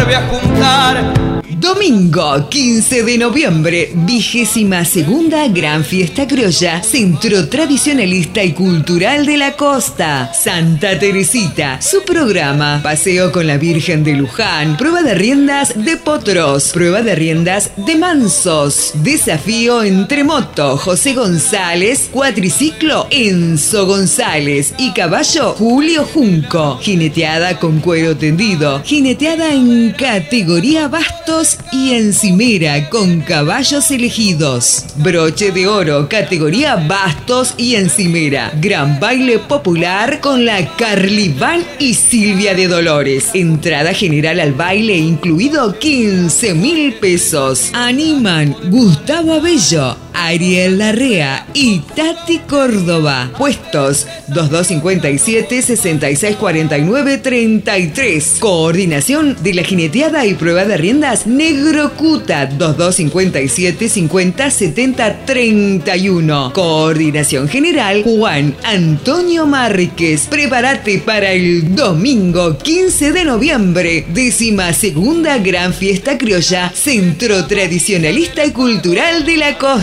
vuelve a juntar. Domingo 15 de noviembre, 22ª Gran Fiesta Criolla, Centro Tradicionalista y Cultural de la Costa, Santa Teresita. Su programa: paseo con la Virgen de Luján, prueba de riendas de potros, prueba de riendas de mansos, desafío entre moto José González, cuatriciclo Enzo González y caballo Julio Junco, jineteada con cuero tendido, jineteada en categoría bastos y encimera con caballos elegidos, broche de oro categoría bastos y encimera, gran baile popular con la Carliván y Silvia de Dolores, entrada general al baile incluido 15.000 pesos. Animan Gustavo Abello, Ariel Larrea y Tati Córdoba. Puestos 2257 6649 33. Coordinación de la jineteada y prueba de riendas Negro Cuta 2257 50 70 31. Coordinación general Juan Antonio Márquez. Prepárate para el domingo 15 de noviembre, 12ª Gran Fiesta Criolla, Centro Tradicionalista y Cultural de la Costa.